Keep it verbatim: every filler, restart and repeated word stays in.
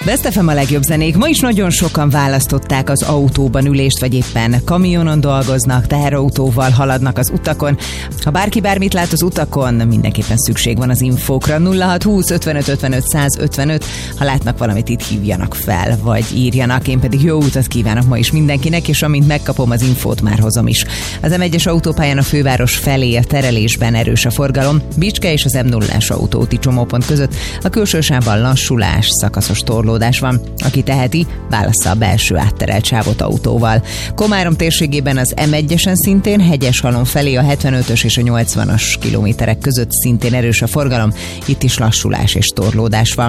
Best ef em a legjobb zenék. Ma is nagyon sokan választották az autóban ülést, vagy éppen kamionon dolgoznak, teherautóval haladnak az utakon. Ha bárki bármit lát az utakon, mindenképpen szükség van az infókra. nulla hat húsz ötvenöt ötvenöt száz ötvenöt, ha látnak valamit, itt hívjanak fel, vagy írjanak. Én pedig jó utat kívánok ma is mindenkinek, és amint megkapom az infót, már hozom is. Az em egyes autópályán a főváros felé a terelésben erős a forgalom, Bicske és az em nullás autóúti csomópont között a külső sávban lassulás, szakaszos torlódás van. Aki teheti, válassza a belső átterelt sávot autóval. Komárom térségében az em egyesen szintén Hegyeshalom felé a hetvenötös és a nyolcvanas kilométerek között szintén erős a forgalom, itt is lassulás és torlódás van.